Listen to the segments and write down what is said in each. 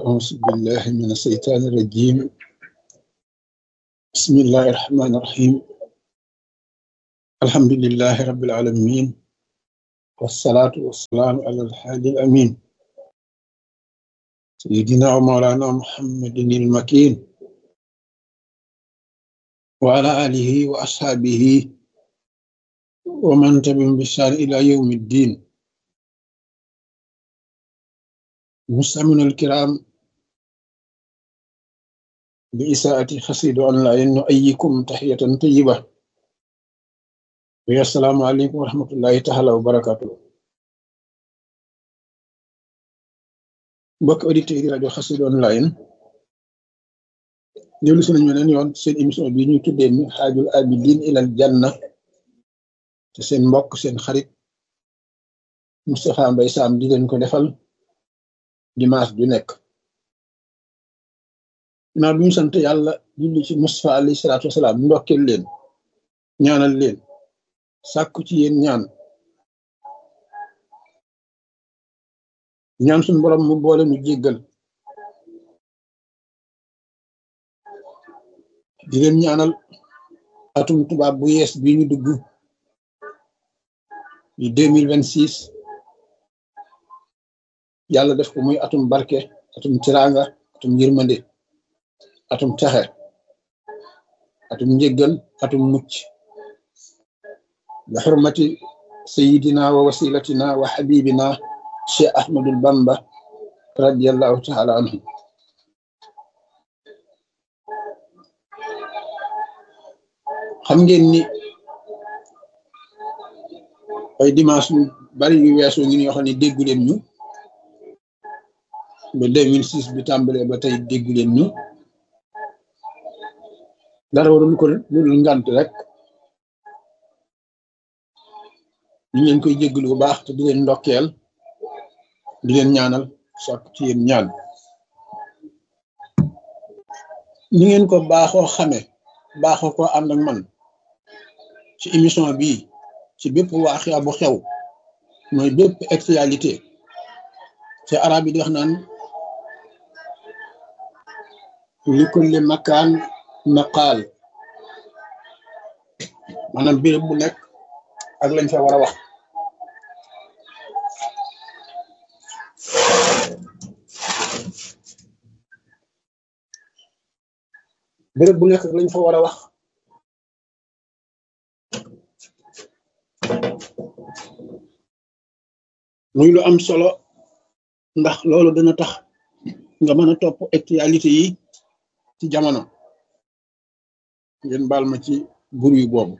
أعوذ بالله من الشيطان الرجيم. بسم الله الرحمن الرحيم. الحمد لله رب العالمين، والصلاة والسلام على الحادي الأمين سيدنا ومولانا محمد المكين وعلى آله وأصحابه ومن تبعهم بإحسان إلى يوم الدين. مستمعينا الكرام، بإساءة خسيد أونلاين نؤيكم تحية طيبة، السلام عليكم ورحمة الله تعالى وبركاته. mbokk auditeurs yi rajo Xassida online dellu si nañu beneen yoon seen émission bi ñu tuddee mi xaajul abidin ilal janna te seen mbokk seen xarit Moustapha Mbaye Sam di leen ko defal dimanche ju nekk. naa bu ñu sant yàlla julli ci Moustapha alayhi salaatu wasalaam ndokkeel leen ñaanal leen sàkku ci yéen ñaan suñu borom mu boole nu jéggal di leen ñaanal atum tubaab bu yees bi ñu dugg di 2026 yàlla def ko muy atum barke, atum tiraanga, atum yërmande, atum texe, atum njéggal, atum mucc bi xurmati sayidina wa wasilatina wa xabibina Cheikh Ahmadul Bamba radiallahu taala anhu. xam ngeen ni ay dimanche yu bari yu weesoo ngi yoo xam ne déggu leen ñu ba 2006 bi tàmbalee ba tey déggu leen ñu dara warul ko lu ngant rek. ñu leen koy jéggalu bu baax te di leen ndokkeel di leen ñaanal sàkk ci yéen ñaan. ni ngeen ko baaxoo xame baaxoo ko ànd ak man ci émission bii ci bépp waaxia bu xew mooy bépp actualité te arab yi di wax naan li kulli makaan maqaal, maanaam béréb bu nekk ak lañ fa war a wax. béréb bu nekk ak lañ fa war a wax. muy lu am solo ndax loolu dana tax nga mën a topp actualité yi ci jamono. ngeen baal ma ci bur yu boobu.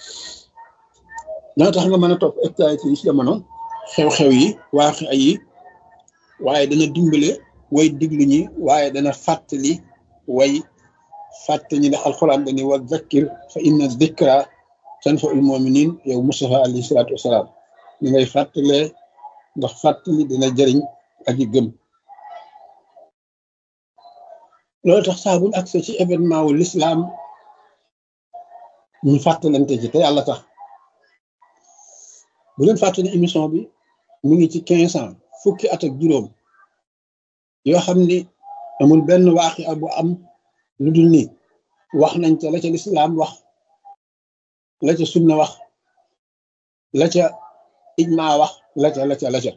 dana tax nga mën a topp actualité yi ci jamono, xew-xew yi waaxi ay yi, waaye dana dimbale way diglu ñi, waaye dana fàttali way fàtte ñi ndax alxuraan dani wa zakkir fa inna zikra tanfa'ul mu'minin. yow Moustapha alayhi salaatu wasalaam ni ngay fàttalee ndax fàttali dina jëriñ aji gëm. loolu tax saa buñ accès ci événement wu l'islam ñu fàttalante ci te yàlla tax. bu leen fàttali émission bi mu ngi ci 15 ans, fukki at ak juróom yoo xam ni amul benn waaxi bu am lu dul ni wax nañ ca la ca lislaam wax, la ca sunna wax, la ca ijma wax, la ca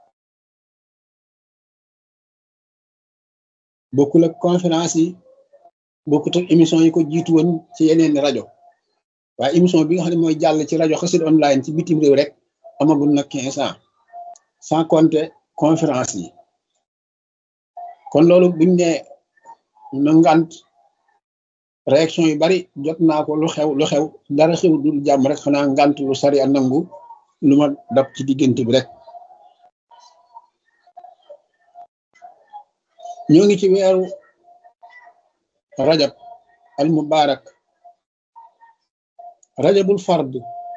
bokkul ak conférence yi, bokkut ak émission yi ko jiitu woon ci yeneen rajo, waaye émission bi nga xam ne mooy jàll ci rajo Xassida online ci bitim réew rek amagul na 15 ans, sans compter conférence yi. kon loolu buñ ne na ngant réaction yu bari jot naa ko lu xew dara xew dul jàmm rek, xanaa ngant lu sari a nangu lu ma dab ci diggante bi rek. ñoo ngi ci weeru rajab al mubarak, rajabul fard,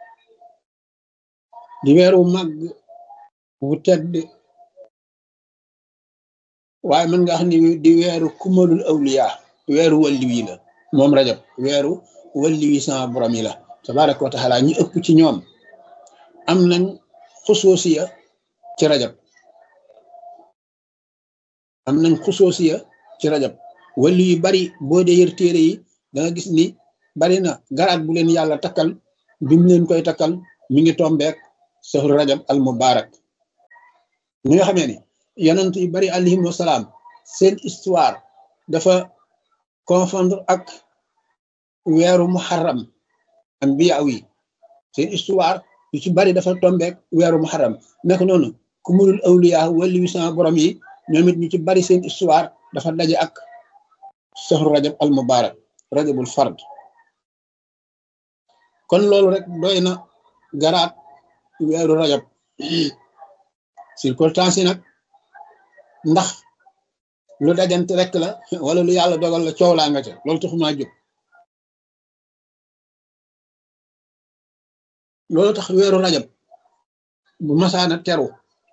di weeru màgg bu tedd, waaye mën nga xam ni di weeru kumalul awliya, weeru walli wi la moom rajab, weeru walli wi sama borom yi la tabaraka wa taala. ñi ëpp ci ñoom am nañ xusuusiya ci rajab. am nañ xusoosiya ci rajab wali yu bari boo dee yër téere yi da nga gis ni bari na garaat bu leen yàlla takkal bi mu leen koy takkal mi ngi tombeek sahru rajab al mubarak ñi nga xamee ni yonent yu bari alayhim wasalaam seen histoire dafa confondre ak weeru muharram anbiyaaw yi seen histoire yu ci bari dafa tombeek weeru muharram nekk noonu ku munul awliya wali wi sama borom yi ñoom it ñu ci bari seen histoire dafa daje ak sahru rajab al mubarak rajabul fard kon loolu rek doy na garaat weeru rajab circonstance yi nag ndax lu dajante rek la wala lu yàlla dogal la coow laa nga ca loolu taxumaa jóg loolu tax weeru rajab bu masaana teru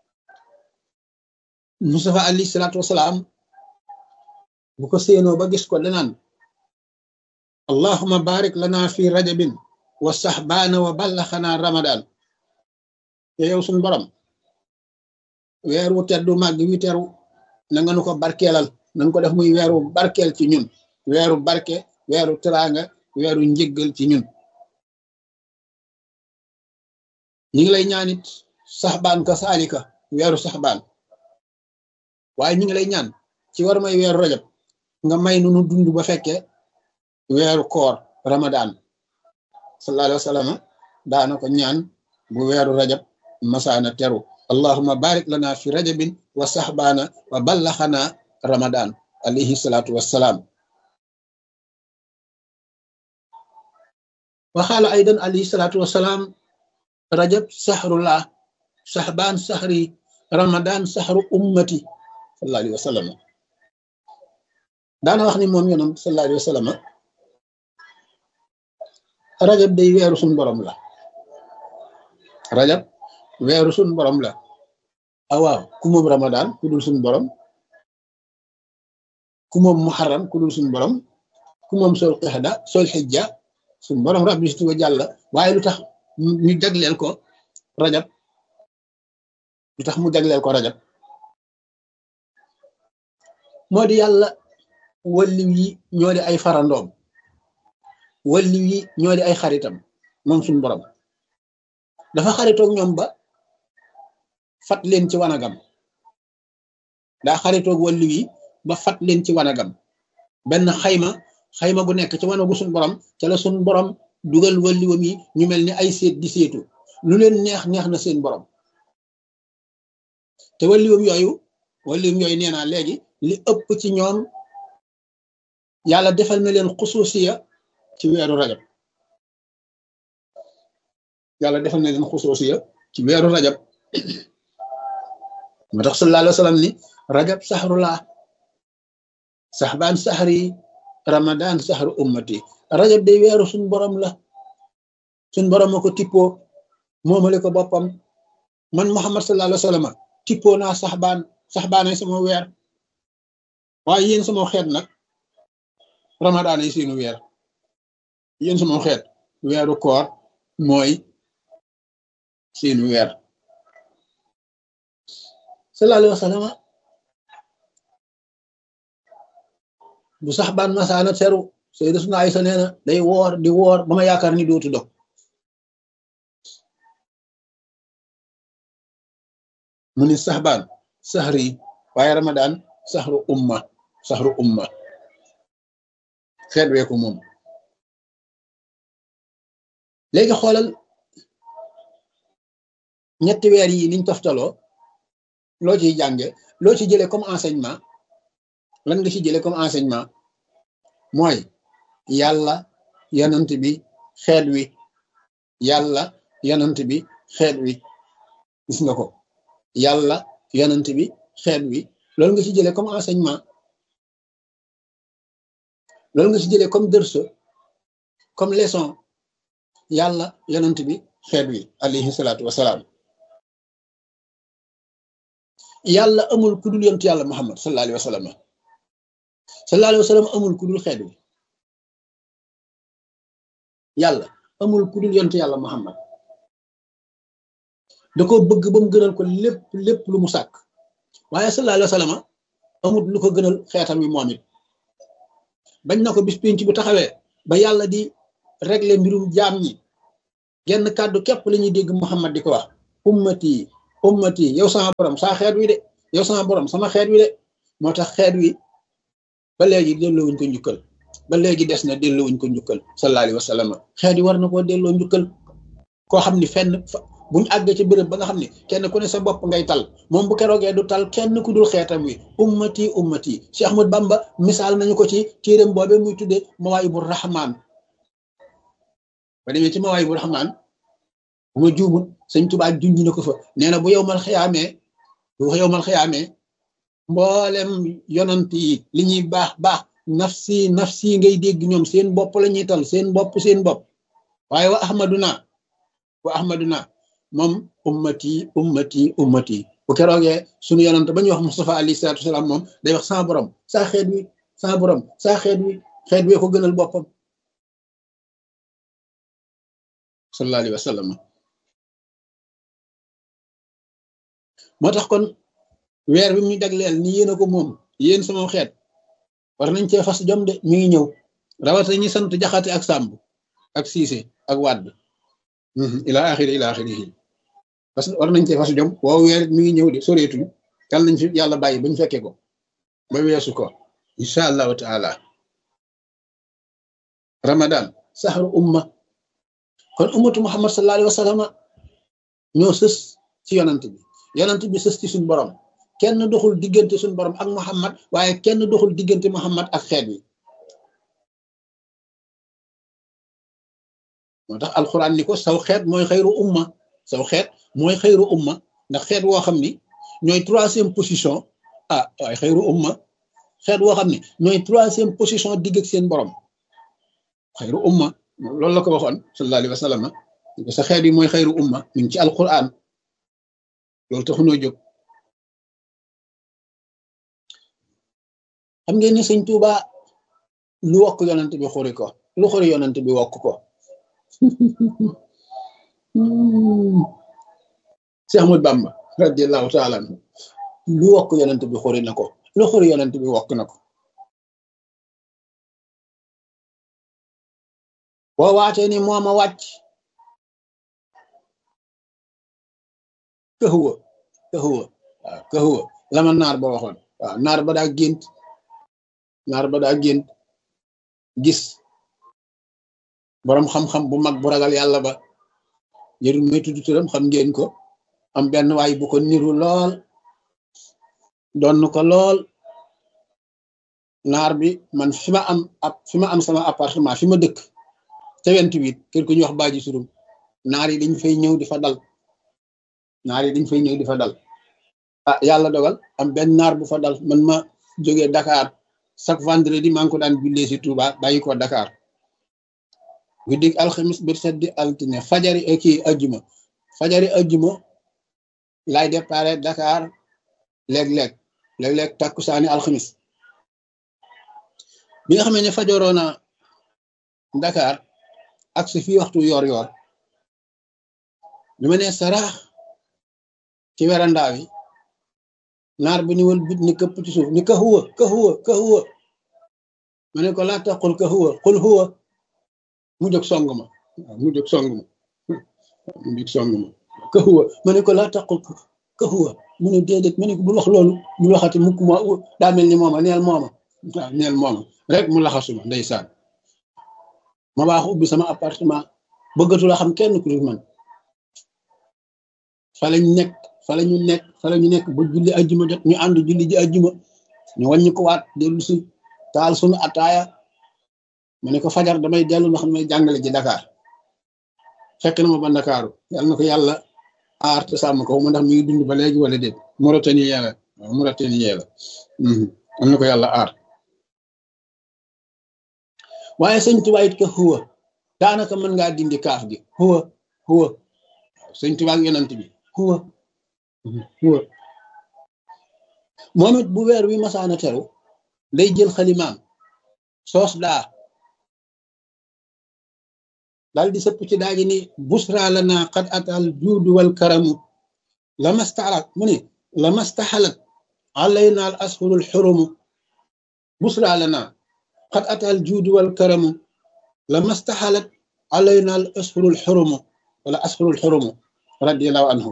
Mustafa alayhi salaatu wasalaam bu ko séenoo ba gis ko danaan allahumma barik lana fi rajabin wa sahbaana wa ballaxana ramadan te yow suñ borom weer wu teddu màgg wi teru na nga nu ko barkeelal na nga ko def muy weeru barkeel ci ñun weeru barke weeru teraanga weeru njëggal ci ñun ñi ngi lay ñaanit saxbaan ka saalika weeru saxbaan waaye ñi ngi lay ñaan ci war may weeru rajab nga may nu nu dund ba fekke weeru koor ramadan sallallahu alayhi wa sallam daana ko ñaan bu weeru rajab masaana teru allahumma barik lana fi rajabin wa saxbaana wa ballaxana ramadan alayhi salaatu wassalaam waxaala aydan alayhi salaatu wassalaam rajab saxrullah saxbaan saxri ramadan saxru ummati sallallahu alayhi wa sallam daana wax ni moom yonam sallallahu alayhi wa sallam rajab day weeru suñ borom la rajab weeru suñ borom la awaaw ku moom ramadan ku dul suñ borom ku moom muharram ku dul suñ borom ku moom sol qixda sol xijja suñ borom rabbi wa jàlla waaye lu tax ñu jagleel ko rajab lu tax mu jagleel ko rajab moo di yàlla walliw yi ñoo di ay farandoom walliw yi ñoo di ay xaritam moom suñ borom dafa xaritoog ñoom ba fat leen ci wanagam daa xaritoog walliw yi ba fat leen ci wanagam benn xayma bu nekk ci wanagu suñ borom ca la suñ borom dugal walliwam yi ñu mel ni ay seet di seetu lu leen neex na seen borom te walliwam yooyu nee naa léegi li ëpp ci ñoom yàlla defal na leen xusuusiya ci weeru rajab yàlla defal na leen xusuusiya ci weeru rajab moo tax sallallahu alayhi wa sallam ni rajab saxrullah saxbaan saxri ramadan saxru ummati rajab day weeru suñ borom la suñ borom ma ko tippoo moomale ko boppam man Muhammad sallallahu alayhi wa sallam tippoo naa saxbaanay sama weer waaye yéen sama xeet nag ramadan ay seenu weer yéen sama xeet weeru koor mooy seenu weer sallallahu alayhi wa sallam bu saxbaan masaana teru sayyidatuna Aysa nee na day woor di woor ba ma yaakaar ni dootu dog mu ni saxbaan saxri waaye ramadan saxru umma xeet wee ko moom léegi xoolal ñetti weer yi niñ toftaloo loo ciy jànge loo ci jëlee comme enseignement lan nga ci jëlee comme enseignement mooy yàlla yonent bi xeet wi yàlla yonent bi xeet wi gis nga ko yàlla yonent bi xeet wi loolu nga ci jëlee comme enseignement loolu nga ci jëlee comme dërso comme leçon yàlla yonent bi xeet wi alayhi salaatu wasalaam yàlla amul ku dul yonent yàlla Muhammad sallallahu alayhi wa sallam sallallahu alayhi wa sallam amul ku dul xeet wi yàlla amul ku dul yonent yàlla Muhammad da ko bëgg ba mu gënal ko lépp lu mu sàkk waaye sallallahu alayhi wa sallam amut lu ko gënal xeetam wi moom it bañ na ko bis pénc bu taxawee ba yàlla di régler mbirum jaam ñi genn kàddu képp la ñuy dégg Muhammad di ko wax ummati ummati yow sama borom saa xeet wi de yow sama borom sama xeet wi de moo tax xeet wi ba léegi delloowuñ ko njukkal ba léegi des na delloowuñ ko njukkal sallallahu alayhi wa sallam xeet yi war na koo delloo njukkal koo xam ni fenn buñ àggee ci bërëb ba nga xam ne kenn ku ne sa bopp ngay tal moom bu keroogee du tal kenn ku dul xeetam wi ummati ummati Cheikh Ahmad Bamba misaal nañu ko ci téeram boobe muy tuddee Mawaahibur Rahmaan ba demee ci Mawaahibur Rahmaan bu ma juumut sëñ Tuubaa junj na ko fa nee na bu yowmal xiyaamee mboolem yonant yi li ñuy baax baax nafsi nafsi ngay dégg ñoom seen bopp la ñuy tal seen bopp waaye wa ahmaduna moom ummati ummati ummati bu keroogee suñu yonant ba ñuy wax Mustafa alayhi salaatu wasalaam moom day wax sama borom saa xeet wi sama borom saa xeet wi ko gënal boppam sallallahu alayhi wa sallam moo tax kon weer bi mu ñu jagleel ni yéen a ko moom yéen sama xeet war nañ cee fas jom de mi ngi ñëw rawata ñi sant jaxate ak sàmb ak siise ak waat bi ila axiri parce que war nañ cee fas jom woow weer mi ngi ñëw de soreetuñ yàlla nañ fi yàlla bàyyi bañ fekkee ko ba weesu ko incha allahu taala ramadan sahru umma kon ummatu muhammad sallallahu alayhi wa sallam ñoo sës ci yonant bi sës ci suñ borom kenn doxul diggante suñ borom ak muhammad waaye kenn doxul diggante muhammad ak xeet wi moo tax alquran ni ko saw xeet mooy xayru umma ndax xeet woo xam ni ñooy troisième position waaye xayru umma xeet woo xam ni ñooy troisième position digg ak seen borom xayru umma loolu la ko waxoon sallallahu alayhi wa sallam sa xeet yi mooy xayru umma mi ngi ci alquran loolu taxunoo jóg xam ngeen ni sëñ Tuuba lu wokk yonent bi xuri ko lu xuri yonent bi wokk ko Cheikh Ahmad Bamba radiyallahu taala anhu lu wokk yonent bi xuri na ko lu xuri yonent bi wokk na ko boo waatee ni mooma wàcc këhuwa lama naar ba waxoon waaw naar ba daa gént gis boroom xam-xam bu mag bu ragal yàlla ba yërul may tudd turam xam ngeen ko am benn waay bu ko niru lool doon ko lool naar bi man fi ma am sama appartement fi ma dëkk te 28 kër ku ñuy wax baaji surum naar yi dañ fay ñëw di fa dal yàlla dogal am benn naar bu fa dal man ma jógee Dakar chaque vendredi maa ngi ko daan jullee si Touba bàyyi ko Dakar guddig alxamis bir seddi altine fajari ajjuma laay déparé Dakar léeg-léeg takkusaani alxamis bi nga xamee ne fajoroona Dakar ak si fii waxtu yor bi ma nee saraax ci werandaa wi naar bu ñëwal bit ni këpp ci suuf ni ka huwa ma ne ko laa taqul ka huwa qul huwa mu jóg song ma ka huwa ma ne ko laa taqul ka huwa mu ne déedéet ma ne ko bul wax loolu bul waxati mukk ma daa mel ni mooma neel mooma rek mu laxasuma ndeysaan ma baax ubbi sama appartement bëggatu la xam kenn ku dul man fa lañu nekk ba julli ajjuma jot ñu ànd julli ji ajjuma ñu wàññi ko waat dellu si taal suñu ataaya ma ne ko fajar damay dellu nga xam ne jàngale ji Dakar fekk na ma ba Ndakaaru yàlla na ko yàlla aar te sàmm ko ma ndax mi ngi dund ba léegi wala déet Mauritanie la am na ko yàlla aar waaye sëñ Tuubaa it ko huwa daanaka mën ngaa dindi kaaf gi huwa sëñ Tuubaa ak yonent bi huwa moom it bu weer wi masaana teru day jël xalimaam soos daal di sëpp ci daaji ni busra lana qad atal juudu wal karamu lamastaxalat علينا الأشهر الحرم بشرى لنا قد أتى الجود والكرم لما استحلت علينا الأشهر الحرم ولا أشهر الحرم رضي الله عنه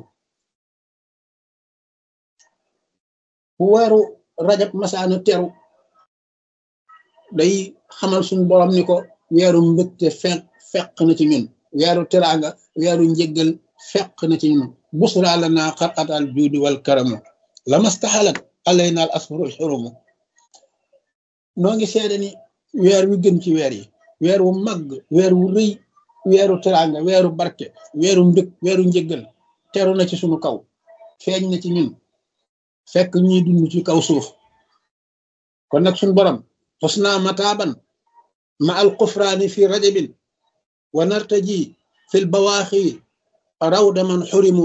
weeru rajab masaana teru day xamal suñu borom ni ko weeru mbégte fekk na ci ñun weeru teraanga weeru njëggal fekk na ci ñun busra lana qad atal juudi wal karamu lamastahalat alayna al ashurul xurumu noo ngi seede ni weer wi gën ci weer yi weer wu màgg weer wu rëy weeru teraanga weeru barke weeru mbég weeru njëggal teru na ci suñu kaw feeñ na ci ñun fekk ñuy dund ci kaw suuf kon nag suñu borom xusna mataaban ma al qufraani fi rajabin wa nartaji fil bawaaxi rawda man xurimu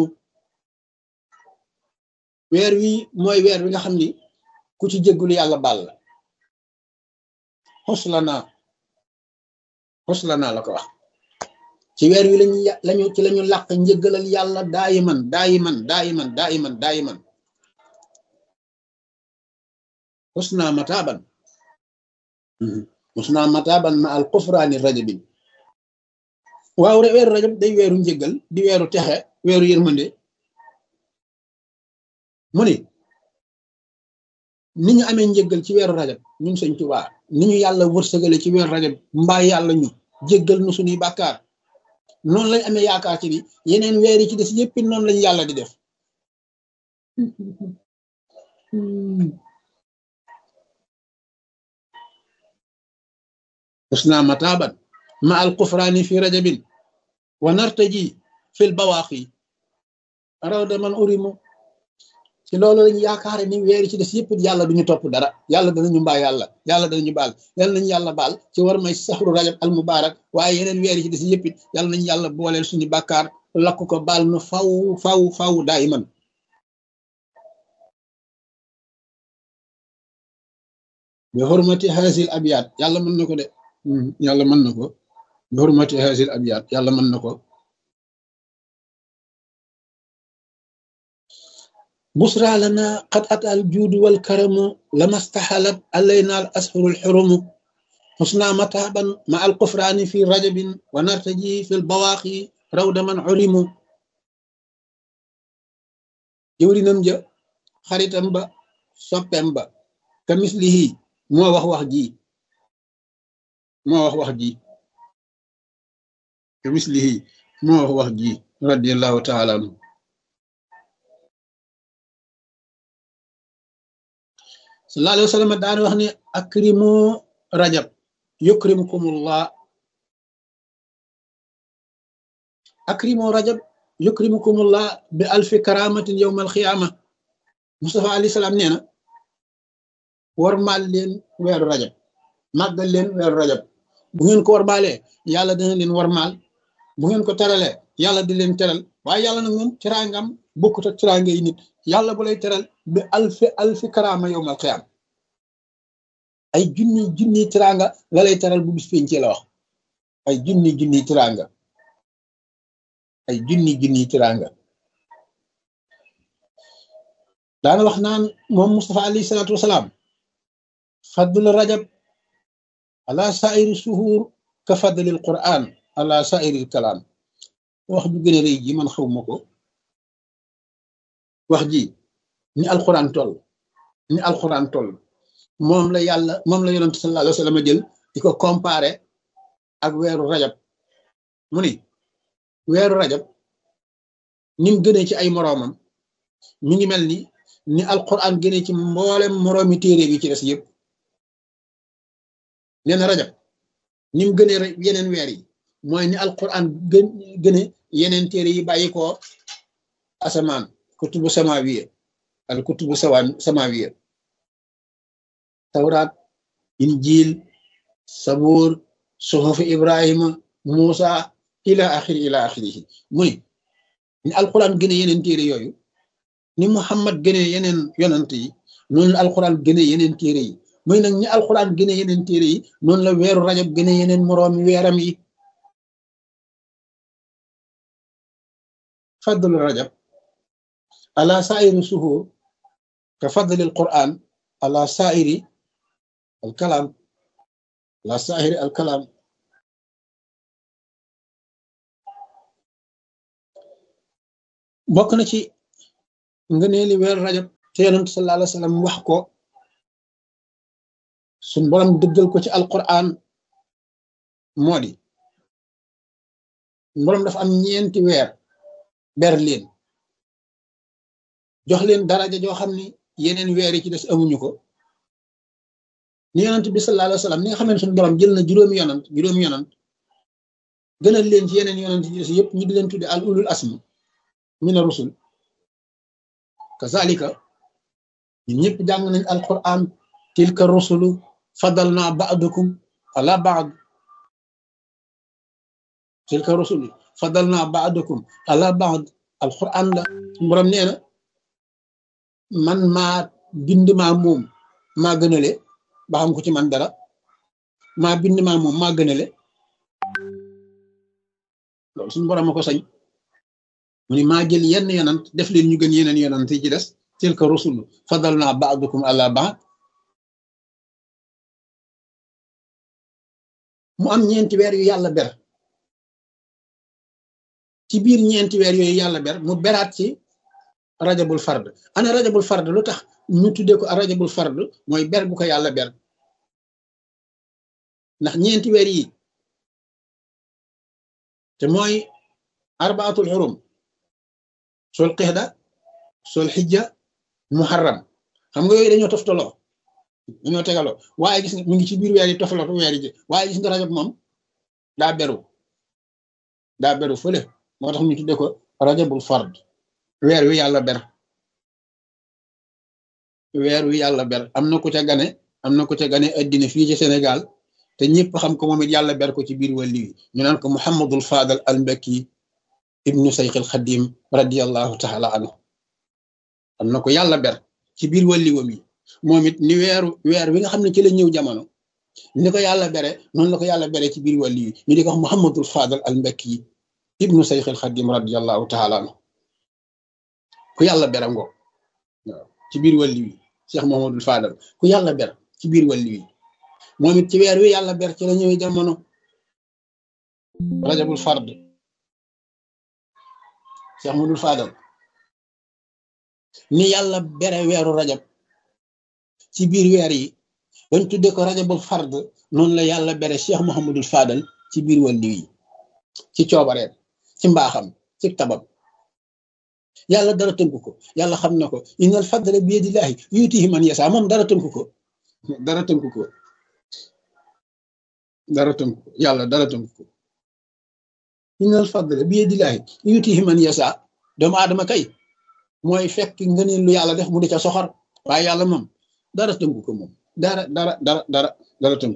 weer wi mooy weer wi nga xam ni ku ci jéggulu yàlla baal la xuslana la ko wax ci weer wi lañu ci lañu làq njëggalal yàlla daayiman xusna mataaban ma al qufraani rajabin waaw weeru rajab day weeru njëggal di weeru texe weeru yërmande mu ni ni ñu amee njëggal ci weeru rajab ñun Sëñ Tuubaa ni ñu yàlla wërsëgale ci weeru rajab mbaa yàlla ñu jéggal nu suñuy bàkkaar noonu lañ amee yaakaar ci ni yeneen weer yi ci des yépp noonu lañu yàlla di def xusna mataaban ma al qufraani fi rajabin wa nartaji fil bawaaxi rawda man urimu ci loolu lañu yaakaare ni weer yi ci des yëpp yàlla duñu topp dara yàlla danañu mbaa yàlla danañu baal yàlla nañu yàlla baal ci war may saxru rajab al mubarak waaye yeneen weer yi ci des yëpp yàlla nañu yàlla booleel suñu bàkkaar lakk ko baal nu faw daayiman bi hurmati haazil abyaat yàlla mën na ko de yàlla mën na ko bi hurmati haazil abyaat yàlla mën na ko busra lana qad ata al juudu wal karamu lamastahalat alayna al ashhuru al xurumu xusna mataaban ma al qufraani fi rajabin wa nartaji fi l bawaaqi rawda man urimu jëwrinam ja xaritam ba soppem ba ka mislihi moo wax ji ka mislihi moo wax ji radiallahu taala anhu sallallahu alayhi wa sallam daan wax ne akrimu rajab yukrimkumullah bi alfi karamatin yawm alxiyaama Mustafa alayhi salaam nee na warmaal leen weeru rajab màggal leen weeru rajab bu ngeen ko warmaalee yàlla dina leen warmaal bu ngeen ko teralee yàlla di leen teral waaye yàlla nag moom teraangam bokkut ak teraanga yi nit yàlla bu lay teral bi alfi karama yawm alxiyaama ay junni teraanga la lay teral bu bis péncee la wax ay junni teraanga ay junni teraanga daana wax naan moom Mustafa alayhi salaatu wasalaam fadlu rajab ala sairi suhur ka fadlil quran ala sairil kalaam wax ju gën a rëy ji man xaw ma ko wax ji ni alquran toll moom la yonent sallallahu alayhi wa sallam jël di ko comparé ak weeru rajab mu ni weeru rajab ni mu gënee ci ay moroomam mi ngi mel ni alquran gënee ci mboolem moroomi téere bi ci des yëpp nee na rajab ni mu gënee yeneen weer yi mooy ni alquran gëne yeneen téere yi bàyyi ko asamaan kutubu samawiya al kutubu samawiya tawraat injil sabuur suhufi ibrahima musa ila axirihi muy ni alquran gëne yeneen téere yooyu ni muhammad gëne yeneen yonant yi noonu la alquran gëne yeneen téere yi muy nag ñi alquran gëne yeneen téere yi noonu la weeru rajab gëne yeneen moroomi weeram yi fadlu rajab ala sairi suhur ka fadlil quran ala sairi al kalam, ala sairi al kalam. bokk na ci ngëneeli weer rajab te yonent sallallahu alayhi wa sallam wax ko suñ borom dëggal ko ci alquran moo di borom dafa am ñeenti weer ber leen jox leen daraja joo xam ni yeneen weer yi ci des amuñu ko ni yonent bi sallallahu alayhi wa sallam ni nga xam ne suñu borom jël na juróomi yonant gënal leen ci yeneen yonant ci des yëpp ñu di leen tudde al ulul asmi mina rusul kazalika ñun ñëpp jàng nañ alquran tilka rusulu fadalna ba'dakum ala ba'd, tilka rusulu fadalna ba'dakum ala ba'd. alquran la borom nee na man maa bind maa moom maa gënale ba xam ko ci man dara, maa bind maa moom maa gënale loolu suñu borom a ko sañ mu ni maa jël yenn yonant def leen ñu gën yeneen yonant yi ci des tilka rusulu fadalna ba'dakum ala ba'd. mu am ñeenti weer yu yàlla ber ci biir ñeenti weer yooyu yàlla ber mu beraat ci rajabul fard. ana rajabul fard lu tax ñu tuddee ko rajabul fard mooy ber bu ko yàlla ber ndax ñeenti weer yi te mooy arbaatul xurum sol qixda sol xijja muharram xam nga yooyu dañoo toftaloo dañoo tegaloo waaye gis nga mu ngi ci biir weer yi toftaloo weer yi waaye gis nga rajab moom daa beru fële moo tax ñu tuddee ko rajabul fard weer wi yàlla ber, weer wi yàlla ber. am na ku ca gane addina fii ci Sénégal te ñëpp xam ko moom it yàlla ber ko ci biir wàlli wi ñu naan ko Muhammadul Fadal al Mbakki ibnu Sayxil Xadim radiyallahu taala anhu. am na ko yàlla ber ci biir wàlli wam yi moom it ni weer wi nga xam ne ci la ñëw jamono ni ko yàlla bere noonu la ko yàlla bere ci biir wàlli wi ñu di ko wax Muhammadul Fadal al Mbakki ibnu Sayxil Xadim radiyallahu taala anhu. ku yàlla ber ngo waaw ci biir wàlli wi Cheikh Muhammadul Fadal ku yàlla ber ci biir wàlli wi moom it ci weer wi yàlla ber ci la ñëwee jamono rajabul fard. Cheikh Muhammadul Fadal ni yàlla bere weeru rajab ci biir weer yi bañ tudde ko rajabul fard noonu la yàlla bere Cheikh Muhammadul Fadal ci biir wàlli wi ci coobareem ci mbaaxam ci tabam. yàlla dara tënku ko yàlla xam na ko innal fadla bi yadillahi yutihi man yasa moom dara tënku ko yàlla dara tënku ko innal fadla bi yadillahi yutihi man yasa. doomu aadama kay mooy fekk ngëneel lu yàlla def mu di ca soxor waaye yàlla moom dara tënku ko moom dara tënku.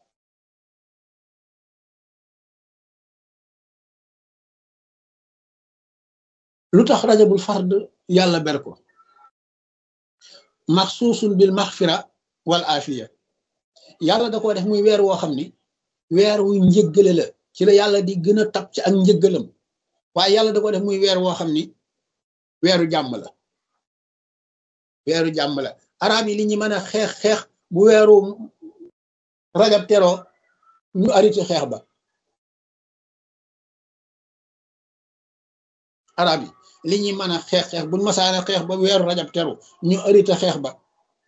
lu tax rajabul fard yàlla ber ko maxsuusun bil maxfira wal afiya yàlla da koo def muy weer woo xam ni weer wu njëggale la ci la yàlla di gën a tab ci ak njëggalam waaye yàlla da koo def muy weer woo xam ni weeru jàmm la arab yi li ñu mën a xeex bu weeru rajab teroo ñu arrêté xeex ba. arab yi li ñuy mën a xeex buñ masaana xeex ba weeru rajab teru ñu arrêté xeex ba.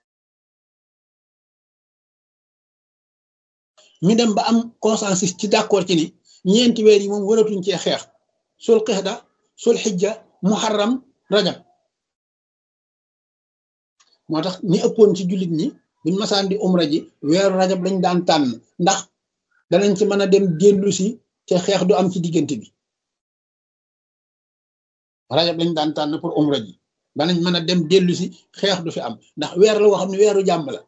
ñu dem ba am consensus ci d'accord ci ni ñeenti weer yi moom waratuñ cee xeex sul qixda sul xijja muharram rajab. moo tax ñi ëppoon ci jullit ñi buñ masaan di umra ji weeru rajab lañ daan tànn ndax danañ ci mën a dem dellu si te xeex du am ci diggante bi. rajab lañ daan tànn pour umra ji danañ mën a dem dellu si xeex du fi am ndax weer la woo xam ne weeru jàmm la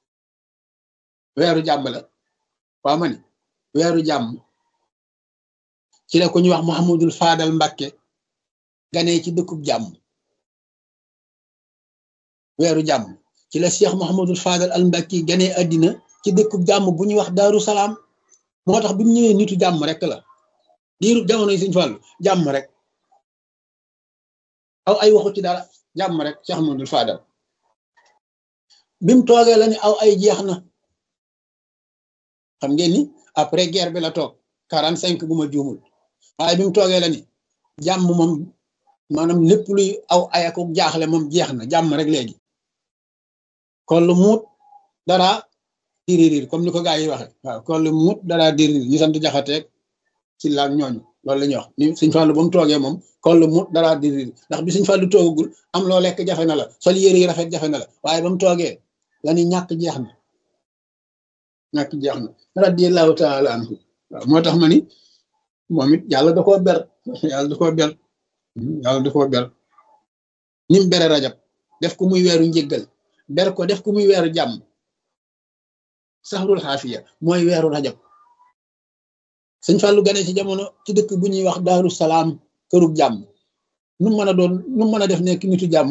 waaw ma ni weeru jàmm ci la ko ñuy wax Muhammadul Fadal Mbàkke ganee ci dëkkub jàmm. weeru jàmm ci la Cheikh Muhammadul Fadal al Mbàkke ganee àddina ci dëkkub jàmm bu ñuy wax Daaru Salaam. moo tax bi mu ñëwee nitu jàmm rek la diiru jamono yi Sëñ Fallu jàmm rek aw ay waxu ci dara jàmm rek Cheikh Muhammadul Fadal bi mu toogee la ni aw ay jeex na xam ngeen ni après guerre bi la toog 45 bu ma juumul waaye bi mu toogee la ni jàmm moom maanaam lépp luy aw ay ak jaaxle moom jeex na jàmm rek léegi kon lu muut dara diriir comme ni ko gaa yi waxe waaw kon lu muut dara diriir ñu sant jaxateeg ci laag ñooñu loolu la ñuy wax ni Sëñ Fallu ba mu toogee moom kon lu muut dara diriir ndax bi Sëñ Fallu toogagul am loo lekk jafe na la sol yére yi rafet jafe na la waaye ba mu toogee la ni ñàkk jeex na ñàkk jeex na radiyallahu taala anhu waaw moo tax ma ni moom it yàlla da koo ber yàlla da koo ber yàlla da koo ber ni mu bere rajab def ko muy weeru njëggal ber ko def ko muy weeru jàmm saxrul xaafiya mooy weeru rajab Sëñ Fallu gane ci jamono ci dëkk bu ñuy wax daaru salaam kërug jàmm nu mën a doon nu mën a def nekk nitu jàmm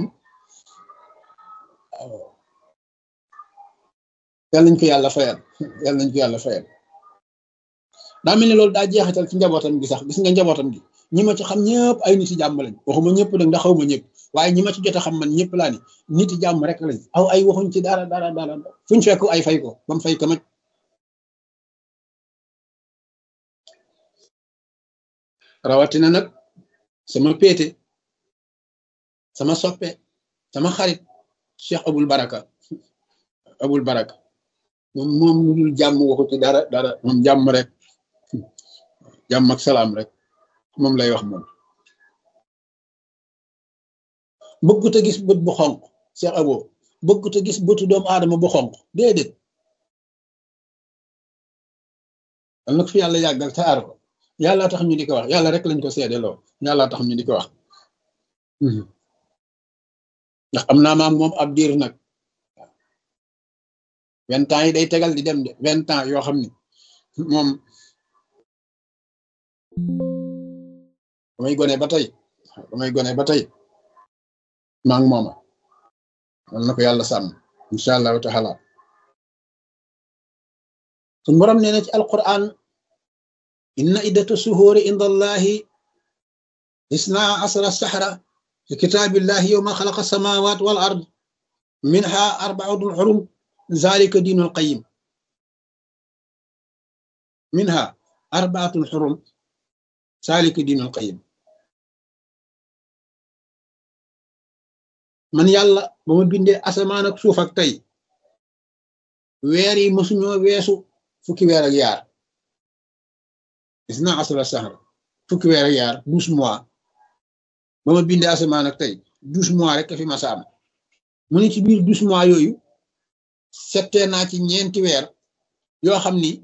yàlla nañ ko yàlla fayal yàlla nañ ko yàlla fayal daa mel ni loolu daa jeexital ci njabootam gi sax gis nga njabootam gi ñi ma ci xam ñëpp ay nit yi jàmm lañ waxuma ñëpp nag ndax xawma ñëpp waaye ñi ma ci jot a xam man ñëpp laa ni nit yi jàmm rek lañ aw ay waxuñ ci dara fuñ fekk ay fay ko ba mu fay kamaj rawatina nag sama péete sama soppe sama xarit Cheikh Abul Baraka moom lu dul jàmm waxu ci dara moom jàmm rek jàmm ak salaam rek moom lay wax moom bëggut a gis bët bu xonq Cheikh Abo bëggut a gis bëtu doomu aadama bu xonq déedéet wal nag fi yàlla yàggal te aar ko yàlla tax ñu di ko wax yàlla rek lañ ko seedeloo yàlla tax ñu di ko wax ndax am naa maam moom ab diir nag 20 ans yi day tegal di dem de 20 ans yoo xam ni moom damay gone ba tey maa ngi mooma wal na ko yàlla sàmm incha allahu taala suñ borom nee na ci alquran inna iddata suhuuri inda allahi isna asra sahra fi kitaabillahi yowma xalaqa samawat wal ard minha arba'atun xurum zalika diinul qayyim minha arba'atun xurum zalika diinul qayyim man yàlla ba ma bindee asamaan ak suuf ak tey weer yi mësuñoo weesu fukki weer ak yaar isna asra sahra fukki weer ak yaar 12 mois ba ma bindee asamaan ak tey 12 mois rek a fi masaam mu ni ci biir 12 mois yooyu settee naa ci ñeenti weer yoo xam ni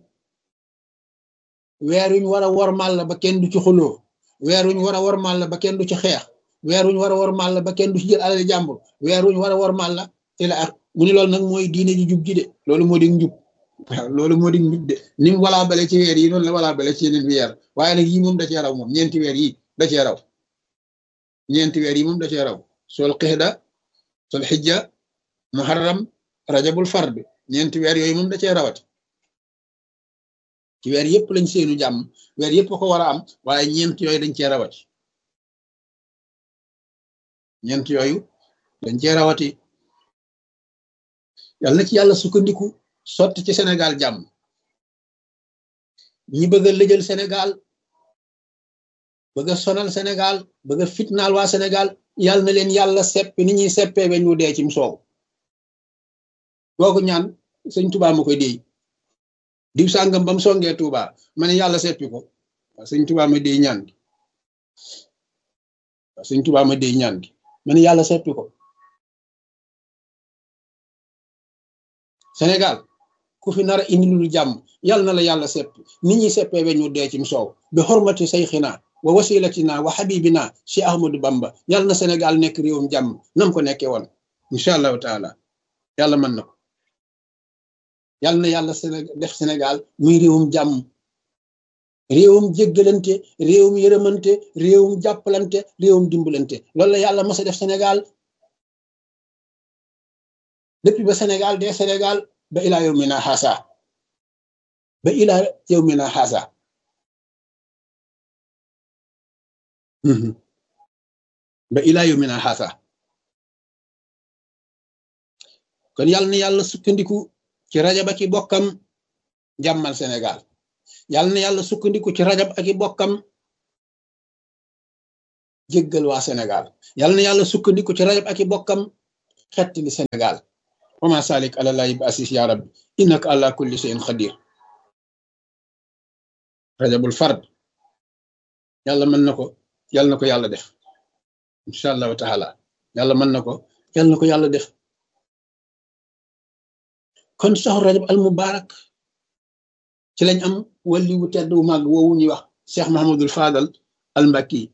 weer wuñ war a wormal la ba kenn du ci xuloo weer wuñ war a wormal la ba kenn du ci xeex weer wuñ war a wormal la ba kenn du ci jël alal jàmbur weer wuñ war a wormal la te la ak mu ni loolu nag mooy diine ji jub ji de loolu moo di njub waaw loolu moo di njub de ni mu walaa bale ci weer yi noonu la walaa bale ci yeneen weer waaye nag yii moom da cee raw moom ñeenti weer yi da cee raw ñeenti weer yi moom da cee raw sol qixda sol xijja muharram rajabul fard ñeenti weer yooyu moom da cee rawati ci weer yëpp lañ seenu jàmm weer yëpp ko war a am waaye ñeent yooyu dañ cee rawati ñeent yooyu dañ cee rawati yàlla na ci yàlla sukkandiku sotti ci Sénégal jàmm ñi bëgg a lëjal Sénégal bëgg a sonal Sénégal bëgg a fitnaal waa Sénégal yàlla na leen yàlla seppi ni ñuy seppee ba ñu dee cim soow boo ko ñaan sëñ Touba ma koy déy diw sàngam ba mu songee Touba ma ne yàlla seppi ko waaw sëñ Touba ma déy ñaan gi waaw sëñ Touba ma déy ñaan gi ma ne yàlla seppi ko Sénégal ku fi nar a indi lu jàmm yàlla na la yàlla seppi ni ñuy seppee ba ñu dee cim soow bi xormati sayxina wa wasilatina wa xabibina Cheikh Ahmadou Bamba yàlla na Sénégal nekk réewum jàmm nam ko nekkee woon incha allahu taala yàlla mën na ko yàlla na yàlla def Sénégal muy réewum jàmm réewum jéggalante réewum yërëmante réewum jàppalante réewum dimbalante loolu la yàlla mas a def Sénégal depuis ba Sénégal de Sénégal ba ilaa yawmina haasa ba ilaa yawmina haasa ba ilaa yawmina haasa kon yàlla na yàlla sukkandiku ci rajab ak i bokkam jàmmal Sénégal yàlla na yàlla sukkandiku ci rajab ak i bokkam jéggal waa Sénégal yàlla na yàlla sukkandiku ci rajab ak i bokkam xetti li Sénégal wa ma salik ala lahi bi asis ya rabbi innaka ala kulli shay'in qadir rajabul fard yàlla mën na ko yàlla def incha allahu taala yàlla mën na ko yàlla def kon saxu rajab al mubarak ci lañ am wali wu tedd wu màgg woowu ñuy wax Cheikh Mahamadul Fadal al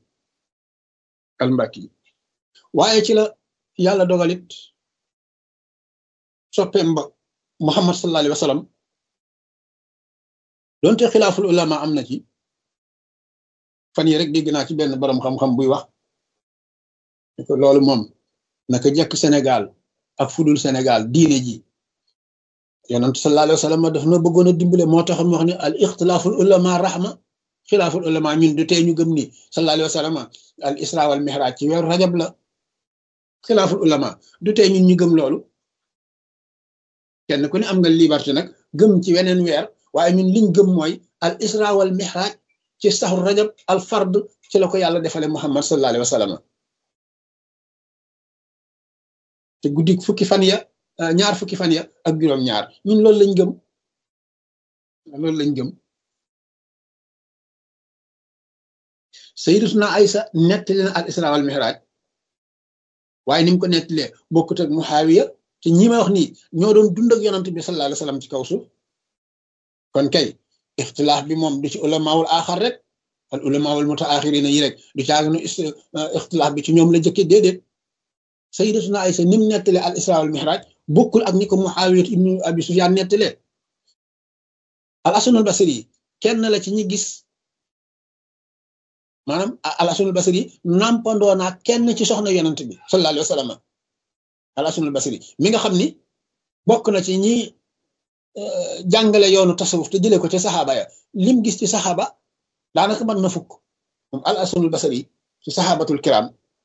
Mbakki waaye ci la yàlla dogalit soppeem ba Muhammad sallallahu alayhi wa sallam donte xilaaful ulama am na ci fan yi rek dégg naa ci benn borom xam-xam buy wax ko loolu moom naka jekk Sénégal ak fudul Sénégal diine ji yonent sallallahu alayhi wa sallam daf na bëggoon a dimbale moo tax mu wax ne al ixtilaaful ulama rahma xilaaful ulama ñun du tey ñu gëm ni sallallahu alayhi wa sallam al isra wal mihraj ci weeru rajab la xilaaful ulama du tey ñun ñu gëm loolu kenn ku ne am nga liberté nag gëm ci weneen weer waaye ñun liñ gëm mooy al isra wal mihraj ci saxru rajab al fard ci la ko yàlla defale Muhammad sallallahu alayhi wa sallam te guddik ñaar fukki fan ya ak juróom-ñaar ñun loolu lañ gëm sayyidatuna Aysa nettali na al isra wal mihraj waaye ni mu ko nettalee bokkut ak Muawiya te ñi ma wax nii ñoo doon dund ak yonant bi sallallahu alayhi wa sallam ci kaw suuf kon kay ixtilaaf bi moom du ci ulamaawul aaxar rek al ulamaawul mutaaxirina yi rek du caaginu ixtilaaf bi ci ñoom la jëkke déedéet sayyidatuna Aysa ni mu nettalee al isra wal mihraj bokkul ak ni ko Muawiya ibnu Abi Sufyaan nettalee al Hasanul Basri kenn la ci ñi gis maanaam al Hasanul Basri nampandoo naa kenn ci soxna yonant bi sallallahu alayhi wa sallam al Hasanul Basri mi nga xam ni bokk na ci ñi jàngale yoonu tasawuf te jëlee ko ci saxaaba ya lim gis ci saxaaba daanaka mën na fukk moom al Hasanul Basri ci saxaabatul kiram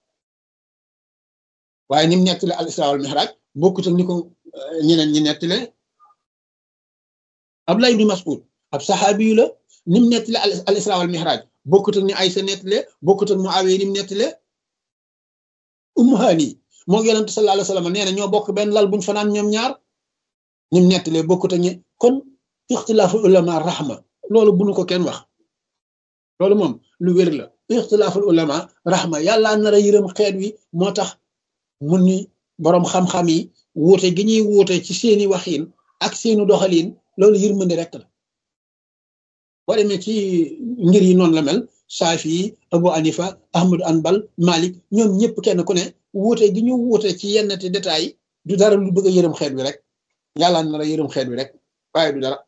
waaye ni mu nettale al isra wal mihraj bokkut ak ni ko ñeneen ñi nettale Abdullah ibn Mas'ud ab saxaabi yu la ni mu nettale al isra wal mihraj bokkut ak ni Aysa nettale bokkut ak Muawiya ni mu nettale Ummu Hani moo yonent sallallahu alayhi wa sallam nee na ñoo bokk benn lal buñ fanaan ñoom ñaar ni mu nettalee bokkut ak ñi kon ixtilaafu ulama rahma loolu bu nu ko kenn wax loolu moom lu wér la ixtilaaful ulama rahma yàlla nar a yërëm xeet wi moo tax mun ni boroom xam-xam yi wuute gi ñuy wuute ci seeni waxiin ak seeni doxaliin loolu yërmande rek la boo demee ci ngir yi noonu la mel Saafi Abu Hanifa Ahmadu Anbal Malik ñoom ñëpp kenn ku ne wuute gi ñu wuute ci yenn te détails du dara lu bëgg a yërëm xeet wi rek yàlla nar a yërëm xeet wi rek waaye du dara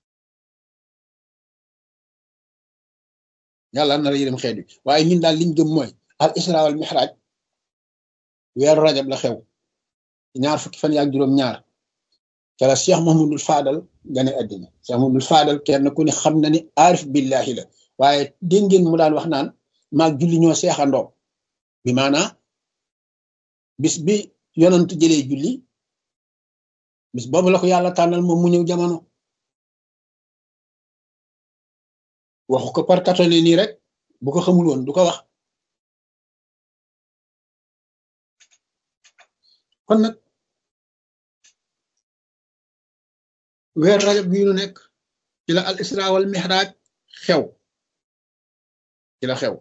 yàlla nar a yërëm xeet wi waaye ñun daal liñ gëm mooy al isra wal mihraj weeru rajab la xew ñaar fukki fan yaak juróom-ñaar ca la Cheikh Mahamadul Fadal gane àddina Cheikh Mahamadul Fadal kenn ku ne xam na ni aarif billahi la waaye dégg ngeen mu daan wax naan maag julli ñoo seexandoo bi maanaa bis bi yonant jëlee julli bis boobu la ko yàlla tànnal moom mu ñëw jamono waxu ko par katole nii rek bu ko xamul woon du ko wax kon nag weer rajab bii nu nekk ci la al isra wal mihraj xew ci la xew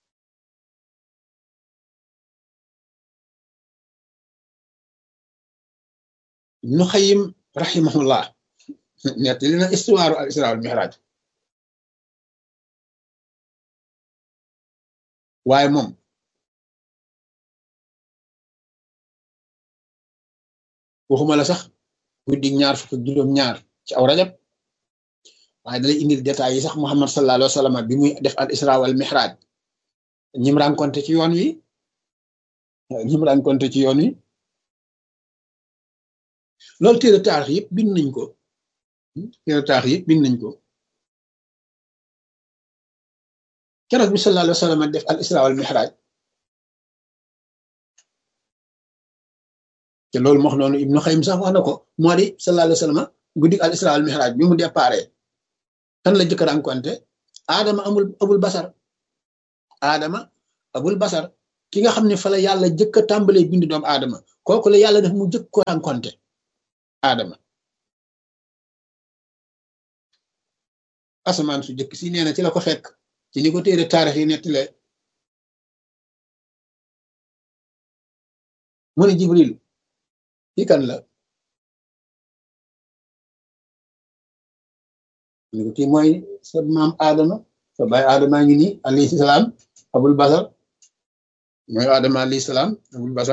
Ibnu Xayyim rahimahullah nettali na istuwaaru al isra wal mihraj waaye moom waxuma la sax guddi ñaar fukk ak juróom-ñaar ci aw rajab waaye dalay indil détails yi sax Muhammad sallallahu alayhi wa sallam bi muy def al isra wal mihraj ñim rencontré ci yoon wi loolu téere taarix yëpp bind nañ ko keroog bi sallallahu alayhi wa sallam def al isra wal mihraj te loolu wax noonu Ibnu Xayyim sax wax na ko moo di sallallahu alayhi wa sallam guddi al isra al mihraj bi mu déparé kan la jëkk rencontré Adama abul basar Adama abul basar ki nga xam ne fa la yàlla jëkk a tàmbalee bind doomu Adama kooku la yàlla def mu jëkk ko rencontré Adama asamaan su jëkk si nee na ci la ko fekk ci ni ko téere taarix yi nettale mu ne Jibril kii kan la ni ko kii mooy sa maam Adama sa baay Adama ngi nii alayhi salaam abul basar mooy Adama alayhi salaam abul basar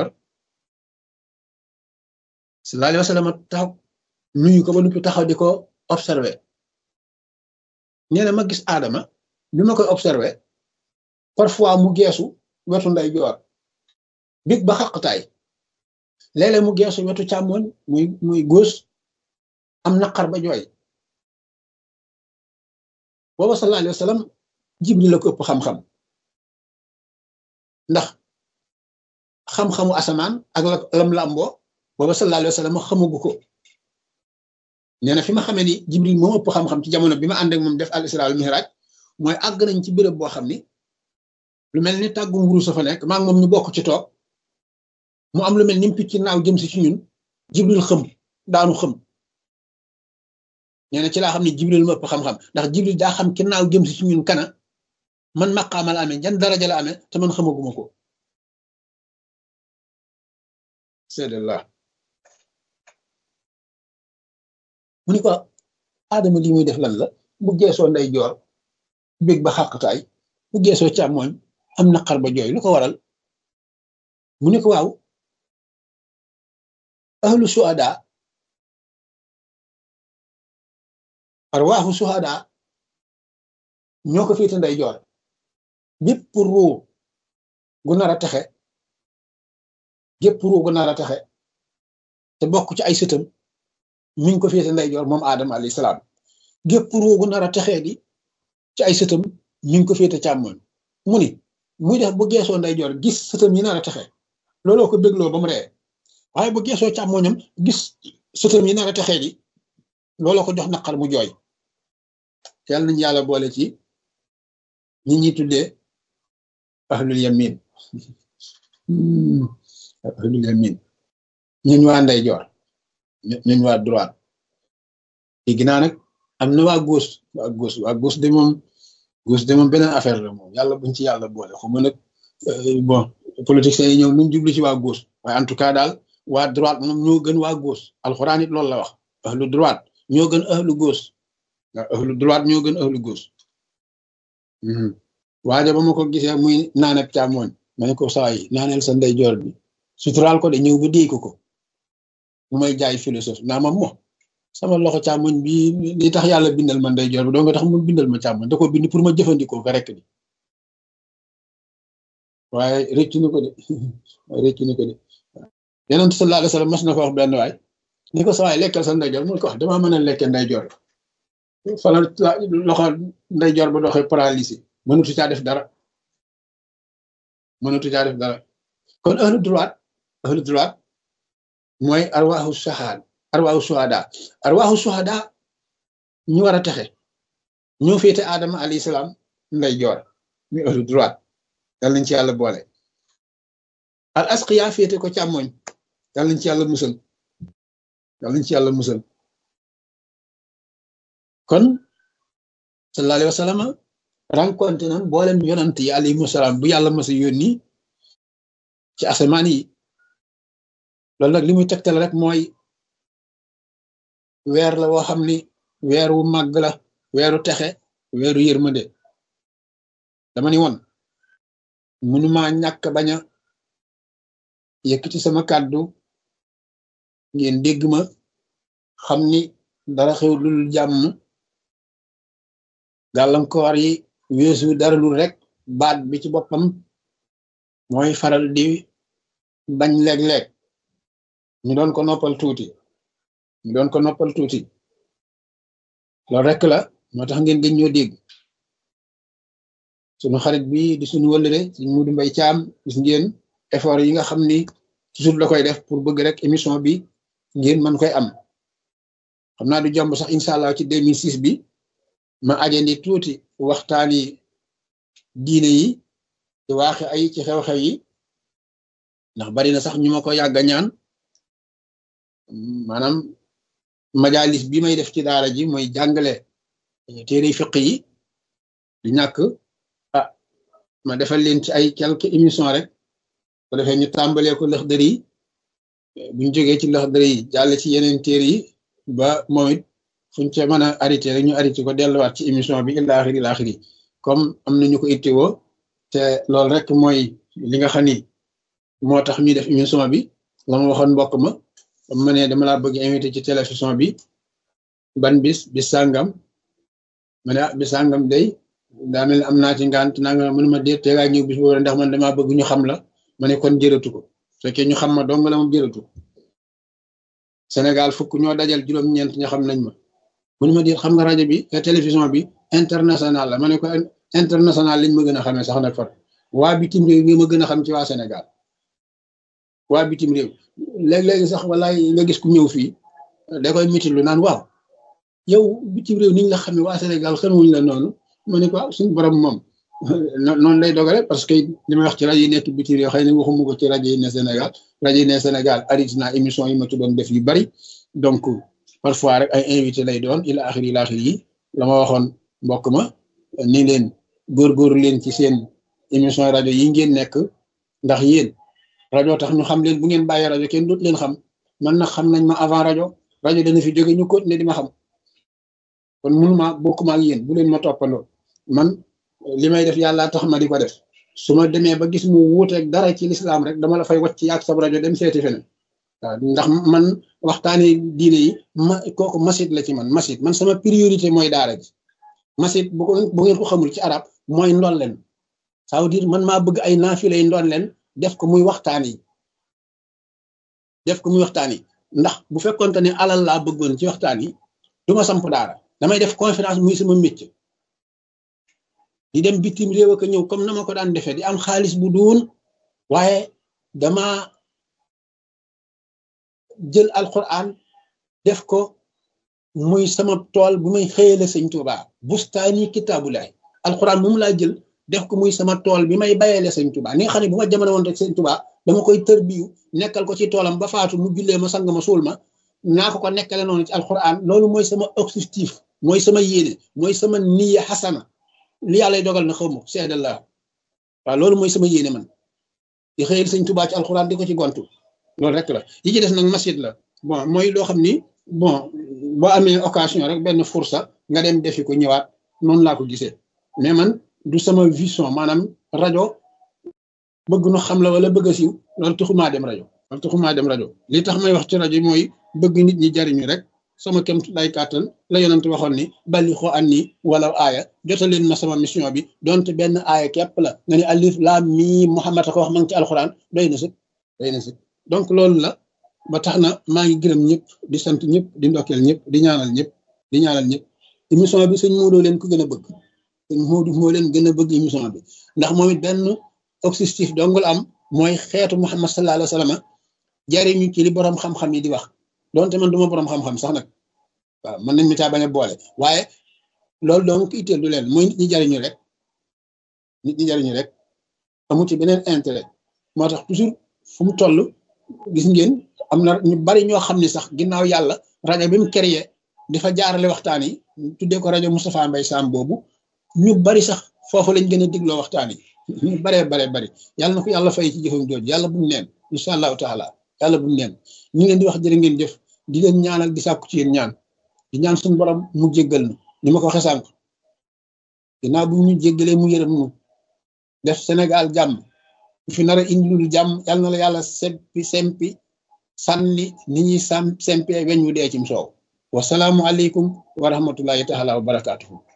sallallahu alayhi wa sallam taxaw nuyu ko ba noppi taxaw di ko observé nee na ma gis Adama bi ma koy observé parfois mu geesu wetu nday joor big ba xaqtaay léeg-léeg mu geesu wetu càmmoñ muy góos am naqar ba jooy booba sallallahu alayhi wa sallam Jibril la ko ëpp xam-xam ndax xam-xamu asamaan ak lam làmboo booba sallallahu alayhi wa sallam xamagu ko nee na fi ma xamee ni Jibril moo ëpp xam-xam ci jamono bi ma ànd ak moom def al isra al mihraj mooy àgg nañ ci béréb boo xam ni lu mel ni tàggum wuru sa fa nekk maa ngi moom ñu bokk ci toog mu am lu mel ni picc naaw jëm si ci ñun Jibril xëm daanu xëm nee na ci laa xam ne Jibril moo ëpp xam-xam ndax Jibril daa xam ki naaw jëm si ci ñun kana man maqaama la amee jan daraja la amee te man xamaguma ko seedallah mu ni ko Adama lii muy def lan la bu geesoo nday joor bég ba xàqtaay bu geesoo càmmooñ am naqar ba jooy lu ko waral mu ni ko waaw ahlu suhada arwaaxu suhada ñoo ko féete nday joor gépp ruu gu nar a texe gépp ruu gu nar a texe te bokk ci ay sëtam mi ngi ko féete nday joor moom Adama alayhi salaam gépp ruu gu nar a texee di ci ay sëtam mi ngi ko féete càmmoñ mu ni muy def bu geesoo nday joor gis sëtam yi nar a texe looloo ko bégloo ba mu ree waaye bu geesoo càmmoñam gis sëtam yi nar a texee di looloo ko jox naqar mu jooy yàlla nañu yàlla boole ci ñi ñuy tuddee ahlul yamin ahlul yamin ñun waa nday joor ñun waa droite léegi naa nag am na waa gauche de moom beneen affaire la moom yàlla buñ ci yàlla boole xaw ma nag bon politiciens yi ñëw nuñ jublu ci waa gauche waaye en tout cas daal waa droite moom ñoo gën waa gauche alxuraan it loolu la wax ahlu droite ñoo gën ahlu gauche waaw ahlu droite ñoo gën ahlu gauche waaye ba ma ko gisee muy naaneb càmmooñ ma ne ko saa yi naaneel sa ndeyjoor bi suturaal ko de ñëw ba déy ko mu may jaay philosophe naa ma mo sama loxo càmmoñ bi li tax yàlla bindal ma ndeyjoor bi doo nga tax mu bindal ma càmmoñ da ko bind pour ma jëfandikoo ko rek di waaye rëccu na ko de waaye rëccu na ko de Yonent sallallahu alayhi wa sallam mas na ko wax benn waay ni ko sa waay lekkal sa ndeyjoor mu ko wax damaa mën a lekke ndeyjoor fa la loxo ndeyjoor ba doxee paralysé mënatu caa def dara kon ahlu droite mooy arwaaxu suhada ñu war a texe ñoo féete Adama alayhi salaam ndeyjoor muy ahlu droite yàlla nañ ci yàlla boole al asqiya féete ko càmmoñ yàlla nañ ci yàlla musal kon sallallahu alayhi wa sallam rencontré nan boolem yonant yi alayhimu salaam bu yàlla masa yónni ci asamaan yi loolu nag li muy tegtal rek mooy weer la woo xam ni weer wu màgg la weeru texe weeru yërmande dama ni woon mënuma ñàkk bañ a yëkkati sama kàddu ngeen dégg ma xam ni dara xew lul jàmm gàllankoor yi weesu dara lul rek baat bi ci boppam mooy faral di bañ léeg-léeg ñu doon ko noppal tuuti loolu rek la moo tax ngeen gën ñoo dégg sunu xarit bi di sunu wëllëre suñu Mudu Mbay Caam gis ngeen effort yi nga xam ni toujours la koy def pour bëgg rek émission bi ngeen mën koy am xam naa du jomb sax incha allah ci 2006 bi ma ajandi tuuti waxtaani diine yi ci waaxe ay ci xew-xew yi ndax bari na sax ñu ma ko yàgg a ñaan maanaam majalis bi may def ci daara ji mooy jàngale téere fiq yi du ñàkk ma defal leen ci ay quelques émissions rek ko defee ñu tàmbalee ko Laxdari yi buñ jógee ci Laxdari yi jàll ci yeneen téere yi ba moom it fuñ ca mën a arrêté rek ñu arrêté ko delluwaat ci émission bi ilaaxiri laaxiri comme am nañu ko itteewoo te loolu rek mooy li nga xam ni moo tax ñuy def émission bi la ma waxoon mbokk ma ne dama laa bëgg invité ci télévision bi ban bis sàngam ma ne bis sàngam day daa mel am naa ci ngant nanga mënuma déet te ngaa ñëw bis boobu ndax man damaa bëgg ñu xam la ma ne kon jërëtu ko fekkee ñu xam ma dong la moom jërëtu Sénégal fukk ñoo dajal juróom-ñeent ña xam nañ ma mënuma déet xam nga rajo bi télévision bi international la ma ne ko international liñ ma gën a xamee sax nag far waa bitim réew ñi ma gën a xam ci waa Sénégal waa bitim réew léeg-léegi sax walaay nga gis ku ñëw fii da koy mitil lu naan waaw yow bitim réew niñ la xamee waa Sénégal xamuñ la noonu ma ne ko waaw suñu borom moom noonu lay dogale parce que li may wax ci rajo yi nekk bitim réew xëy na waxuma ko ci rajo yi ne Sénégal rajo yi ne Sénégal arrêté naa émission yi ma tuddoon def yu bari donc parfois rek ay invité lay doon ila axiri yi la ma waxoon mbokk ma ni leen góorgóorlu leen ci seen émission rajo yi ngeen nekk ndax yéen rajo tax ñu xam leen bu ngeen bàyyi rajo kenn dootu leen xam man nag xam nañ ma avant rajo dana fi jóge ñu continuer di ma xam kon mënuma bokkuma ak yéen bu leen ma toppandoo man li may def yàlla tax ma di ko def su ma demee ba gis mu wuuteeg dara ci lislaam rek dama la fay wacc yaag sab rajo dem seeti feneen waaw ndax man waxtaani diine yi kooku masit la ci man sama priorité mooy daara ji masit bu ngeen ko xamul ci arab mooy ndolleen ça veut dire man maa bëgg ay naafilay ndolleen def ko muy waxtaan yi ndax bu fekkoonte ne alal laa bëggoon ci waxtaan yi du ma samp daara damay def conférence muy sama métier di dem bitim réew ak ñëw comme na ma ko daan defee di am xaalis bu duun waaye dama jël alquran def ko muy sama tool bu may xëyale sëñ Tuubaa bustaani kitaabulaay alquran moom laa jël def ko muy sama tool bi may bayele sëñ Tuubaa ni nga xam ne bu ma jamono woon rek sëñ Tuubaa dama koy tërbiyu nekkal ko ci toolam ba faatu mu jullee ma sang ma suul ma naa ko nekkale noonu ci alquran loolu mooy sama objectif mooy sama yéene mooy sama niya xasana li yàlla dogal na xaw ma seedal la waaw loolu mooy sama yéene man di xëyal sëñ Tuubaa ci alquran di ko ci gontu loolu rek la yi ci des nag masit la bon mooy loo xam ni bon boo amee occasion rek benn fursa nga dem defi ko ñëwaat noonu laa ko gisee mais man du sama vision maanaam rajo bëgg nu xam la wala bëgg a siiw loolu taxumaa dem rajo li tax may wax ci rajo mooy bëgg nit ñi jariñu rek sama kem lay kàttan la yonent waxoon ni bali xoo an ni wala aaya jotal leen ma sama mission bi donte benn aaya képp la nga ni alif laam miim Muhammad a ko wax ma ngi ci alxuraan doy na sëkk donc loolu la ba tax na maa ngi gërëm ñëpp di sant ñëpp di ndokkeel ñëpp di ñaanal ñëpp émission bi sëñ Modou leen ko gën a bëgg sëñ Modou moo leen gën a bëgg émission bi ndax moom it benn objectif dongul am mooy xeetu Muhammad sallallahu alayhi wa sallam jariñu ci li borom xam-xam yi di wax donte man duma borom xam-xam sax nag waaw mën nañ mi taa bañ a boole waaye loolu donc itteel du leen mooy nit ñi jariñu rek amu ci beneen intérêt moo tax toujours fu mu toll gis ngeen am na ñu bari ñoo xam ne sax ginnaaw yàlla rajo bi mu créé dafa jaarale waxtaan yi tuddee ko rajo Moustapha Mbaye Sam boobu ñu bari sax foofu lañ gën a digloo waxtaan yi ñu bari yàlla na ko yàlla fay ci jëfam jooju yàlla bu mu neen incha allahu taala yàlla bu mu neen ñu leen di wax jërë ngeen jëf di leen ñaanal di sàkku ci yéen ñaan di ñaan suñu borom mu jéggal na ni ma ko waxee sànq ginnaaw bu ñu jéggalee mu yërëm nu def Sénégal jàmm fi nar a indi lu jàmm yàlla na la yàlla sempi sànni ni ñuy sempee weñ wu dee cim soow wasalaamu aleykum wa rahmatullahi taala wa barakaatuhu